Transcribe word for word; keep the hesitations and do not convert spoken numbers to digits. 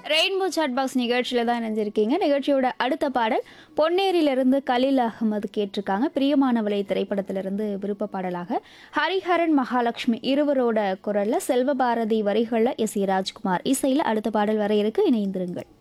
Rainbow chat box நிகழ்ச்சியில தான் இணைஞ்சிருக்கீங்க. நிகழ்ச்சியோட அடுத்த பாடல் பொன்னேரியிலிருந்து கலீல் அகமது கேட்டிருக்காங்க. பிரியமானவளை திரைப்படத்திலிருந்து விருப்ப பாடலாக ஹரிஹரன் மகாலட்சுமி இருவரோட குரல்ல செல்வபாரதி வரிகள்ல எஸ் ஏ ராஜ்குமார் இசையில அடுத்த பாடல் வர இருக்கு. இணைந்திருங்கள்.